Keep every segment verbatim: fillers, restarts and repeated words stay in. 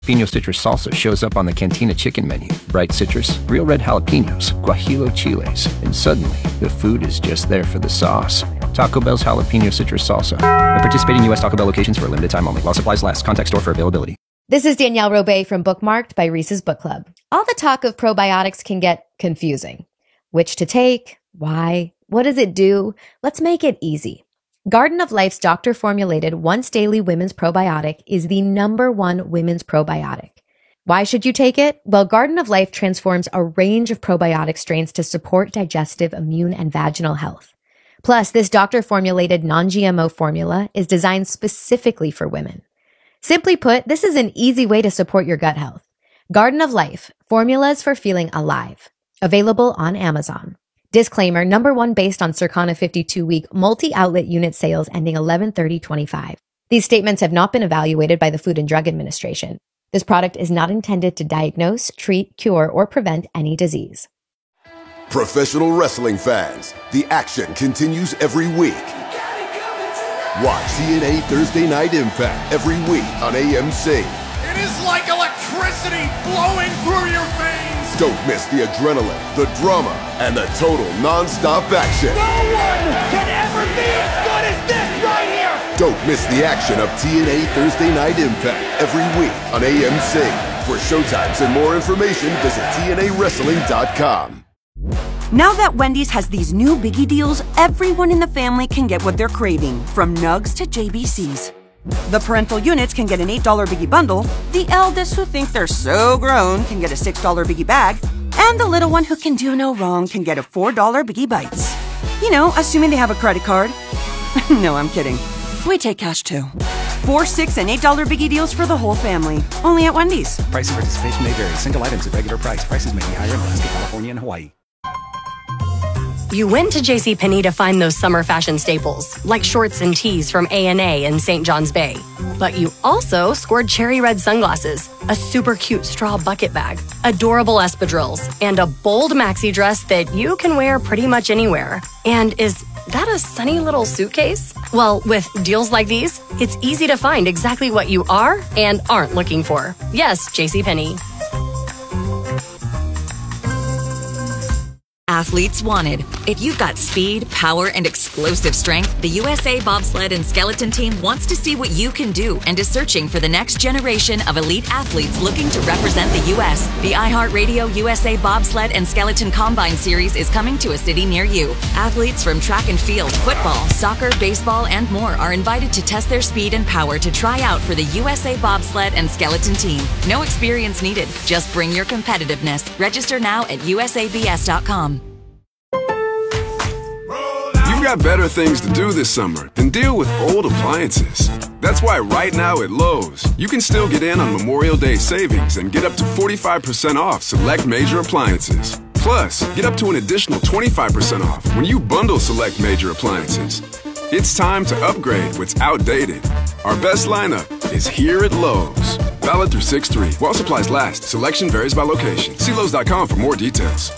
Jalapeno citrus salsa shows up on the Cantina chicken menu. Bright citrus, real red jalapenos, guajillo chiles, and suddenly the food is just there for the sauce. Taco Bell's jalapeno citrus salsa. At participating U S Taco Bell locations for a limited time only. While supplies last. Contact store for availability. This is Danielle Robay from Bookmarked by Reese's Book Club. All the talk of probiotics can get confusing. Which to take? Why? What does it do? Let's make it easy. Garden of Life's doctor-formulated once-daily women's probiotic is the number one women's probiotic. Why should you take it? Well, Garden of Life transforms a range of probiotic strains to support digestive, immune, and vaginal health. Plus, this doctor-formulated non-G M O formula is designed specifically for women. Simply put, this is an easy way to support your gut health. Garden of Life, formulas for feeling alive. Available on Amazon. Disclaimer, number one based on Circana fifty-two week multi-outlet unit sales ending eleven thirty twenty-five. These statements have not been evaluated by the Food and Drug Administration. This product is not intended to diagnose, treat, cure, or prevent any disease. Professional wrestling fans, the action continues every week. Watch T N A Thursday Night Impact every week on A M C. It is like electricity flowing through your veins. Don't miss the adrenaline, the drama, and the total non-stop action. No one can ever be as good as this right here. Don't miss the action of T N A Thursday Night Impact every week on A M C. For showtimes and more information, visit T N A wrestling dot com. Now that Wendy's has these new biggie deals, everyone in the family can get what they're craving, from nugs to J B Cs. The parental units can get an eight dollar biggie bundle, the eldest who think they're so grown can get a six dollar biggie bag, and the little one who can do no wrong can get a four dollar biggie bites. You know, assuming they have a credit card. No, I'm kidding. We take cash too. Four, six, and eight dollar biggie deals for the whole family. Only at Wendy's. Price and participation may vary. Single items at regular price. Prices may be higher in Alaska, California, and Hawaii. You went to JCPenney to find those summer fashion staples, like shorts and tees from A and A in Saint John's Bay. But you also scored cherry red sunglasses, a super cute straw bucket bag, adorable espadrilles, and a bold maxi dress that you can wear pretty much anywhere. And is that a sunny little suitcase? Well, with deals like these, it's easy to find exactly what you are and aren't looking for. Yes, JCPenney. Athletes wanted. If you've got speed, power, and explosive strength, the U S A Bobsled and Skeleton Team wants to see what you can do and is searching for the next generation of elite athletes looking to represent the U S The iHeartRadio U S A Bobsled and Skeleton Combine Series is coming to a city near you. Athletes from track and field, football, soccer, baseball, and more are invited to test their speed and power to try out for the U S A Bobsled and Skeleton Team. No experience needed. Just bring your competitiveness. Register now at U S A B S dot com. You've got better things to do this summer than deal with old appliances. That's why right now at Lowe's, you can still get in on Memorial Day savings and get up to forty-five percent off select major appliances. Plus, get up to an additional twenty-five percent off when you bundle select major appliances. It's time to upgrade what's outdated. Our best lineup is here at Lowe's. Valid through six three. While supplies last, selection varies by location. See Lowe's dot com for more details.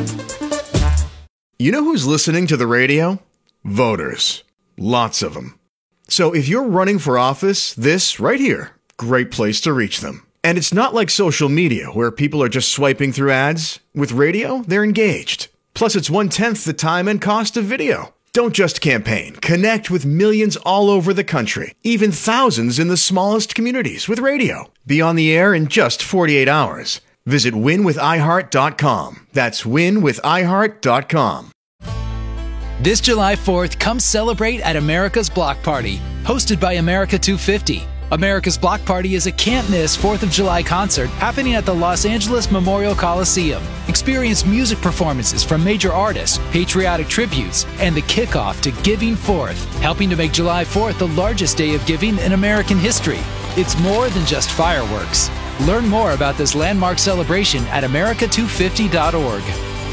You know who's listening to the radio? Voters. Lots of them. So if you're running for office, this right here, great place to reach them. And it's not like social media where people are just swiping through ads. With radio, they're engaged. Plus, it's one-tenth the time and cost of video. Don't just campaign. Connect with millions all over the country, even thousands in the smallest communities with radio. Be on the air in just forty-eight hours. Visit win with i heart dot com. That's win with i heart dot com. This July fourth, come celebrate at America's Block Party, hosted by America two fifty. America's Block Party is a can't-miss fourth of July concert happening at the Los Angeles Memorial Coliseum. Experience music performances from major artists, patriotic tributes, and the kickoff to Giving Fourth, helping to make July fourth the largest day of giving in American history. It's more than just fireworks. Learn more about this landmark celebration at america two fifty dot org.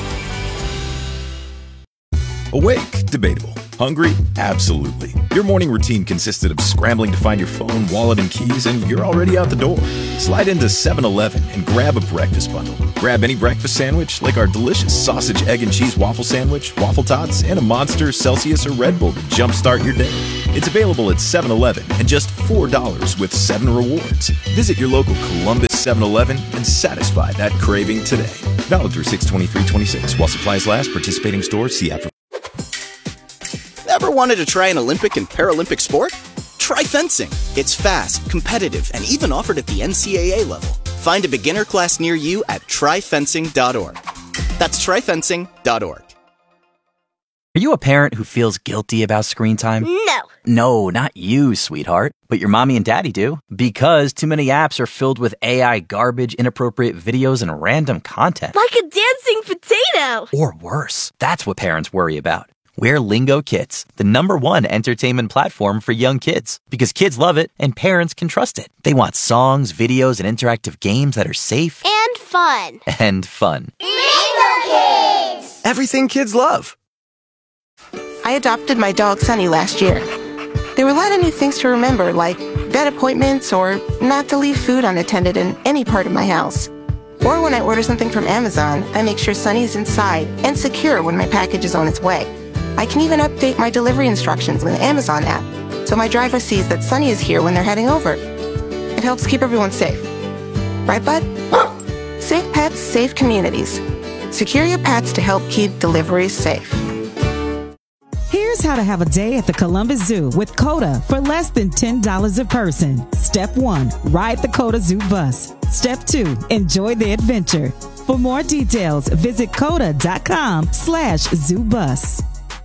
Awake? Debatable. Hungry? Absolutely. Your morning routine consisted of scrambling to find your phone, wallet, and keys, and you're already out the door. Slide into seven eleven and grab a breakfast bundle. Grab any breakfast sandwich, like our delicious sausage, egg, and cheese waffle sandwich, waffle tots, and a Monster, Celsius, or Red Bull to jumpstart your day. It's available at seven eleven and just four dollars with seven rewards. Visit your local Columbus seven eleven and satisfy that craving today. Valid through six twenty-three twenty-six. While supplies last, participating stores, see app for... Ever wanted to try an Olympic and Paralympic sport? Try fencing. It's fast, competitive, and even offered at the N C double A level. Find a beginner class near you at try fencing dot org. That's try fencing dot org. Are you a parent who feels guilty about screen time? No. No, not you, sweetheart. But your mommy and daddy do. Because too many apps are filled with A I garbage, inappropriate videos, and random content. Like a dancing potato. Or worse. That's what parents worry about. We're Lingo Kids, the number one entertainment platform for young kids. Because kids love it and parents can trust it. They want songs, videos, and interactive games that are safe. And fun. And fun. Lingo Kids! Everything kids love. I adopted my dog Sunny last year. There were a lot of new things to remember, like vet appointments or not to leave food unattended in any part of my house. Or when I order something from Amazon, I make sure Sunny's inside and secure when my package is on its way. I can even update my delivery instructions with the Amazon app, so my driver sees that Sunny is here when they're heading over. It helps keep everyone safe. Right, bud? Safe pets, safe communities. Secure your pets to help keep deliveries safe. Here's how to have a day at the Columbus Zoo with COTA for less than ten dollars a person. Step one, ride the COTA Zoo bus. Step two, enjoy the adventure. For more details, visit COTA.com slash zoo bus.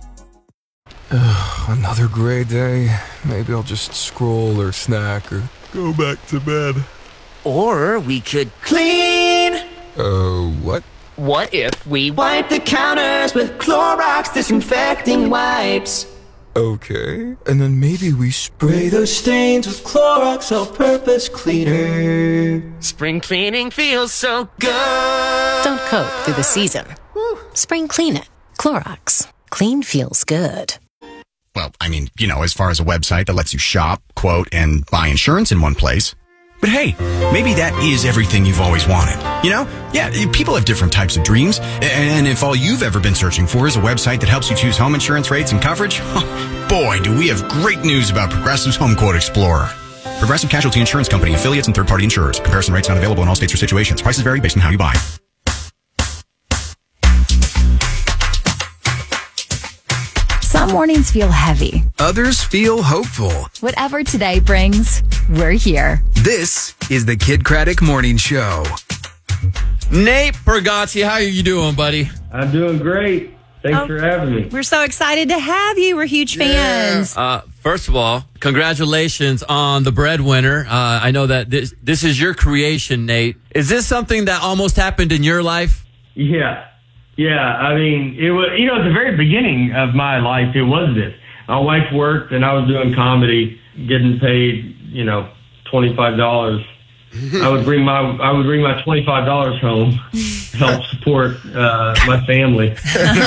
Ugh, another gray day. Maybe I'll just scroll or snack or go back to bed. Or we could clean. Uh, what? What if we wipe the counters with Clorox disinfecting wipes? Okay. And then maybe we spray those stains with Clorox all-purpose cleaner. Spring cleaning feels so good. Don't coat through the season. Woo. Spring clean it. Clorox. Clean feels good. Well, I mean, you know, as far as a website that lets you shop, quote, and buy insurance in one place. But hey, maybe that is everything you've always wanted. You know? Yeah, people have different types of dreams. And if all you've ever been searching for is a website that helps you choose home insurance rates and coverage, boy, do we have great news about Progressive's Home Quote Explorer. Progressive Casualty Insurance Company, affiliates, and third-party insurers. Comparison rates not available in all states or situations. Prices vary based on how you buy. Some mornings feel heavy. Others feel hopeful. Whatever today brings, we're here. This is the Kid Craddock Morning Show. Nate Bargatze, how are you doing, buddy? I'm doing great. Thanks oh, for having me. We're so excited to have you. We're huge fans. Yeah. Uh, first of all, congratulations on the breadwinner. Uh, I know that this, this is your creation, Nate. Is this something that almost happened in your life? Yeah. Yeah, I mean, it was, you know, at the very beginning of my life, it was this. My wife worked and I was doing comedy, getting paid, you know, twenty-five dollars. I would bring my, I would bring my twenty-five dollars home, help support, uh, my family.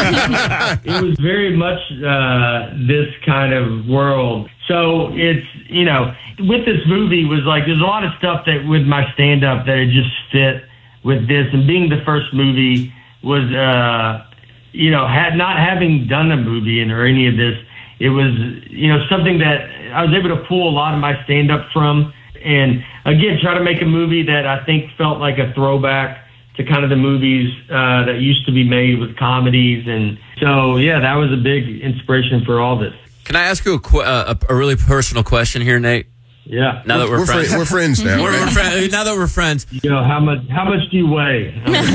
It was very much, uh, this kind of world. So it's, you know, with this movie was like, there's a lot of stuff that with my stand up that it just fit with this, and being the first movie was, uh, you know, had not having done a movie and or any of this, it was, you know, something that I was able to pull a lot of my stand up from. And again, try to make a movie that I think felt like a throwback to kind of the movies, uh, that used to be made with comedies. And so, yeah, that was a big inspiration for all this. Can I ask you a, qu- uh, a, a really personal question here, Nate? Yeah. Now that we're, we're friends, fr- we're friends now. we're, we're fr- now that we're friends, you know, how much how much do you weigh?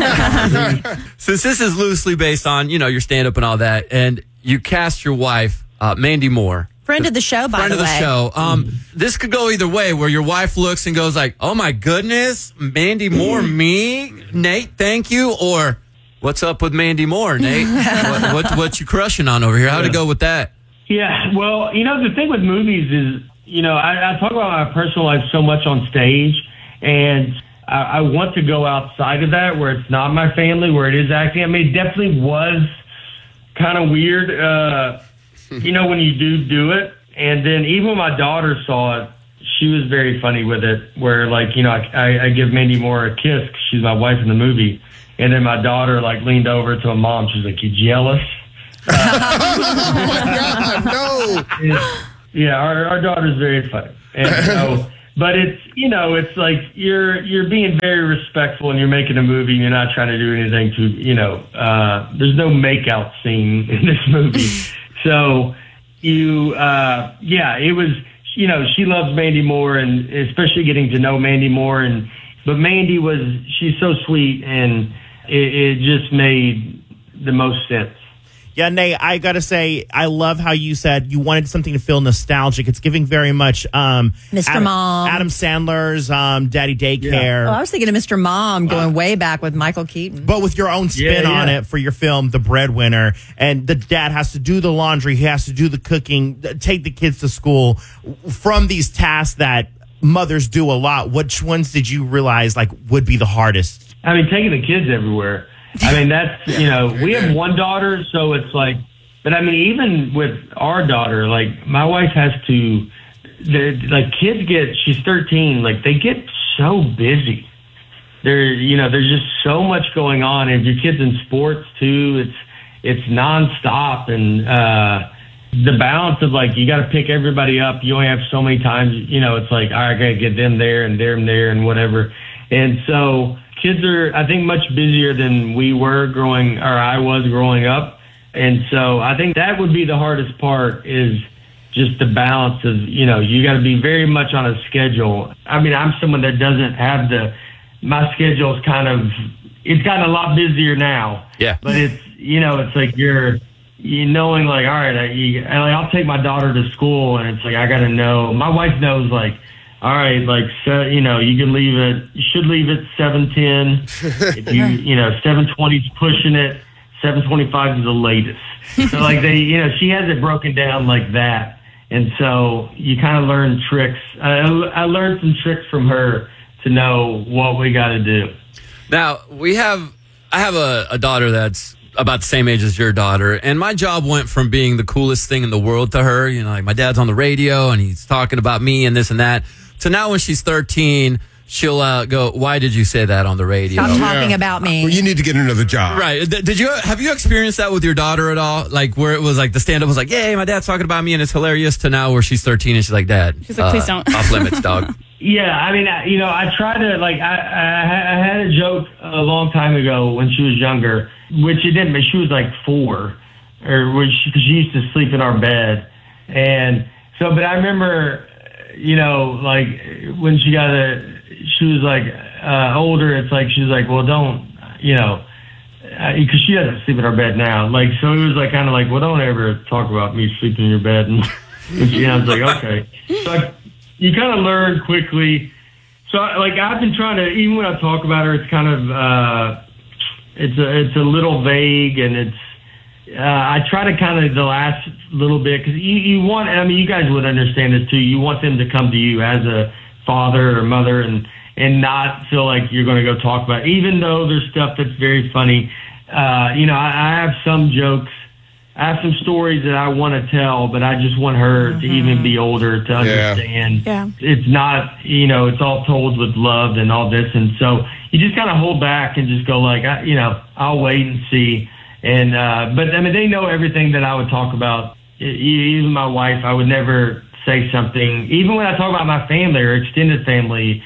Since this is loosely based on, you know, your stand up and all that, and you cast your wife, uh, Mandy Moore, friend of the show, by friend the of the way. show. Um, mm-hmm. This could go either way, where your wife looks and goes like, "Oh my goodness, Mandy Moore, me, Nate, thank you," or "What's up with Mandy Moore, Nate? what, what what you crushing on over here? How'd it go with that?" Yeah, well, you know, the thing with movies is, you know, I, I talk about my personal life so much on stage, and I, I want to go outside of that where it's not my family, where it is acting. I mean, it definitely was kind of weird, uh, you know, when you do do it. And then even when my daughter saw it, she was very funny with it, where, like, you know, I, I, I give Mandy Moore a kiss because she's my wife in the movie. And then my daughter, like, leaned over to her mom. She's like, "You jealous?" Uh, oh, my God, no. It, Yeah, our, our daughter's very funny. And so, but it's, you know, it's like you're you're being very respectful and you're making a movie and you're not trying to do anything to, you know, uh, there's no make-out scene in this movie. So you, uh, yeah, it was, you know, she loves Mandy Moore and especially getting to know Mandy Moore. And but Mandy was, she's so sweet and it, it just made the most sense. Yeah, Nate, I got to say, I love how you said you wanted something to feel nostalgic. It's giving very much um, Mister Adam, Mom. Adam Sandler's um, Daddy Daycare. Oh, I was thinking of Mister Mom going uh, way back with Michael Keaton. But with your own spin yeah, on yeah. it for your film, The Breadwinner. And the dad has to do the laundry. He has to do the cooking, take the kids to school. From these tasks that mothers do a lot, which ones did you realize like would be the hardest? I mean, taking the kids everywhere. I mean, that's, you know, we have one daughter, so it's like, but I mean, even with our daughter, like, my wife has to, like, kids get, she's thirteen, like, they get so busy. There, you know, there's just so much going on. And if your kid's in sports, too, it's, it's nonstop. And, uh, the balance of, like, you got to pick everybody up. You only have so many times, you know, it's like, all right, I got to get them there and them there and whatever. And so, kids are, I think, much busier than we were growing, or I was growing up. And so I think that would be the hardest part is just the balance of, you know, you got to be very much on a schedule. I mean, I'm someone that doesn't have the, my schedule's kind of, it's gotten a lot busier now. Yeah. But it's, you know, it's like you're, you knowing like, all right, I, you, I'll take my daughter to school and it's like, I got to know, my wife knows like, all right, like, so, you know, you can leave it, you should leave it seven ten. If you, you know, seven twenty is pushing it, seven twenty-five is the latest. So, like, they, you know, she has it broken down like that. And so you kind of learn tricks. I, I learned some tricks from her to know what we got to do. Now, we have, I have a, a daughter that's about the same age as your daughter, and my job went from being the coolest thing in the world to her. You know, like, my dad's on the radio and he's talking about me and this and that. So now when she's thirteen, she'll uh, go, why did you say that on the radio? Stop talking yeah. about me. Well, you need to get another job. Right. Did you have you experienced that with your daughter at all? Like where it was like the stand-up was like, yay, my dad's talking about me and it's hilarious, to now where she's thirteen and she's like, Dad, she's like, uh, please don't. Off limits, dog. Yeah, I mean, you know, I try to, like, I, I, I had a joke a long time ago when she was younger, which it didn't, but she was like four, or which, because she used to sleep in our bed. And so, but I remember, you know, like when she got a, she was like uh, older, it's like, she was like, well, don't, you know, because she doesn't sleep in our bed now. Like, so it was like, kind of like, well, don't ever talk about me sleeping in your bed. And, and she, I was like, okay. So I, you kind of learn quickly. So, like, I've been trying to, even when I talk about her, it's kind of, uh, it's a, it's a little vague, and it's, uh, I try to kind of the last little bit, because you, you want, I mean, you guys would understand this too, you want them to come to you as a father or mother and, and not feel like you're going to go talk about it. Even though there's stuff that's very funny. Uh, you know, I, I have some jokes, I have some stories that I want to tell, but I just want her mm-hmm. to even be older to understand. Yeah. It's not, you know, it's all told with love and all this. And so you just kind of hold back and just go like, I, you know, I'll wait and see. And, uh, but I mean, they know everything that I would talk about. Even my wife, I would never say something, even when I talk about my family or extended family,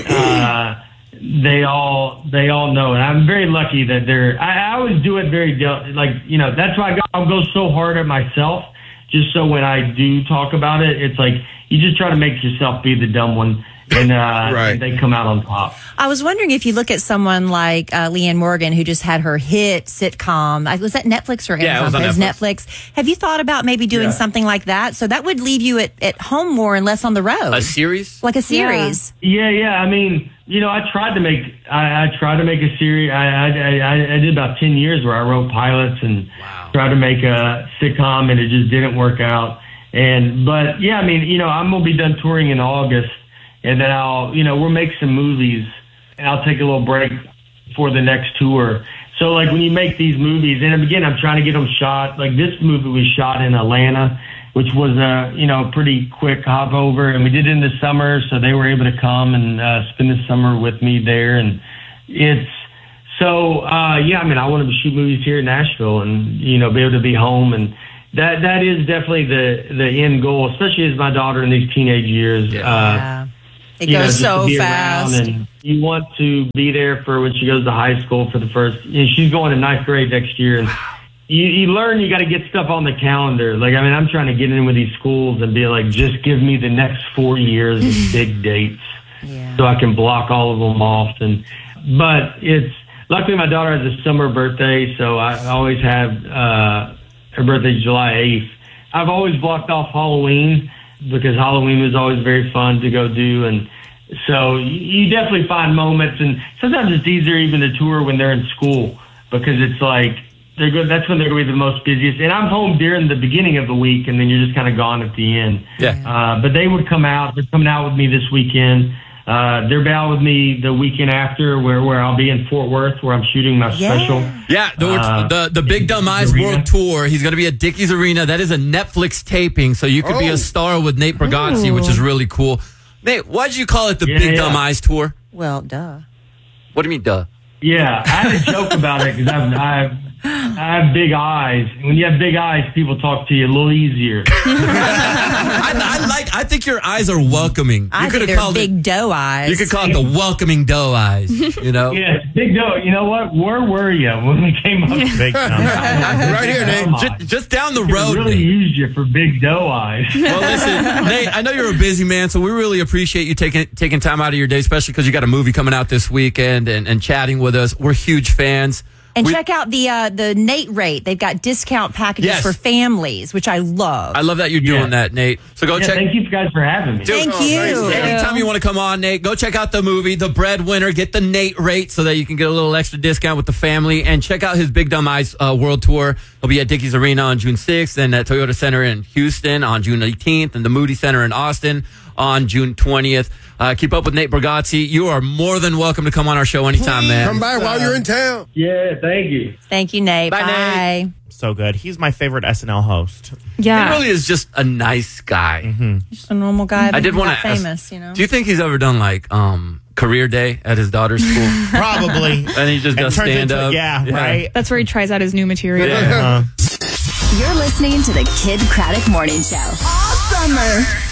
uh, they all they all know, and I'm very lucky that they're. I, I always do it very like you know. That's why I go, I'll go so hard at myself, just so when I do talk about it, it's like you just try to make yourself be the dumb one, and, uh, right. and they come out on top. I was wondering if you look at someone like uh, Leanne Morgan, who just had her hit sitcom. Was that Netflix or Amazon? Yeah, it was on it was Netflix. Netflix. Have you thought about maybe doing Yeah. something like that? So that would leave you at, at home more and less on the road. A series? Like a series. Yeah, yeah. I mean, you know, I tried to make I, I tried to make a series. I, I I I did about ten years where I wrote pilots and wow. tried to make a sitcom, and it just didn't work out. And but yeah, I mean, you know, I'm gonna be done touring in August, and then I'll, you know, we'll make some movies, and I'll take a little break for the next tour. So like when you make these movies, and again, I'm trying to get them shot. Like this movie was shot in Atlanta, which was a, you know, pretty quick hop over, and we did it in the summer, so they were able to come and uh, spend the summer with me there. And it's so, uh, yeah, I mean, I want to shoot movies here in Nashville and, you know, be able to be home and that that is definitely the the end goal, especially as my daughter in these teenage years. Yeah. Uh, It you know, goes just to so be fast. around, and you want to be there for when she goes to high school for the first. You know, she's going to ninth grade next year, and you, you learn you got to get stuff on the calendar. Like I mean, I'm trying to get in with these schools and be like, just give me the next four years of big dates, so I can block all of them off. And but it's luckily my daughter has a summer birthday, so I always have uh, her birthday's July eighth. I've always blocked off Halloween, because Halloween was always very fun to go do. And so you definitely find moments, and sometimes it's easier even to tour when they're in school, because it's like they're good. That's when they're going to be the most busiest. And I'm home during the beginning of the week, and then you're just kind of gone at the end. Yeah. Uh, but they would come out. They're coming out with me this weekend. Uh, they're out with me the weekend after, where, where I'll be in Fort Worth, where I'm shooting my Yeah. special. Yeah, the, Uh, the the Big Dumb Eyes Arena. World Tour. He's going to be at Dickies Arena. That is a Netflix taping, so you could be Oh. a star with Nate Bargatze, which is really cool. Nate, why did you call it the Yeah, Big yeah. Dumb Eyes Tour? Well, duh. What do you mean, duh? Yeah, I had a joke about it because I've, I've, I have big eyes. When you have big eyes, people talk to you a little easier. I, I like. I think your eyes are welcoming. I you think could they're have called big it. doe eyes. You could call it the welcoming doe eyes. You know. Yeah, big doe. You know what? Where were you when we came up? Big dumb. Right here, Nate. Just, just down the road. Really Nate. used you for big doe eyes. Well, listen, Nate, I know you're a busy man, so we really appreciate you taking taking time out of your day, especially because you got a movie coming out this weekend and, and chatting with us. We're huge fans. And We- check out the uh, the Nate rate. They've got discount packages Yes. for families, which I love. I love that you're doing Yeah. that, Nate. So go Yeah, check. thank you guys for having me. Thank you. Anytime you want to come on, Nate, go check out the movie, The Breadwinner. Get the Nate rate so that you can get a little extra discount with the family. And check out his Big Dumb Eyes uh, World Tour. He'll be at Dickies Arena on June sixth, and at Toyota Center in Houston on June eighteenth, and the Moody Center in Austin on June twentieth. Uh, keep up with Nate Bargatze. You are more than welcome to come on our show anytime, man. Come by while you're in town. Yeah, thank you. Thank you, Nate. Bye, Bye. Nate. So good. He's my favorite S N L host. He really is just a nice guy. Just a normal guy. I did want want to to famous, you know. Do you think he's ever done like um career day at his daughter's school? Probably. And he just And does turns stand into- up. yeah, right? That's where he tries out his new material. Yeah. Uh, You're listening to the Kid Craddock Morning Show all summer.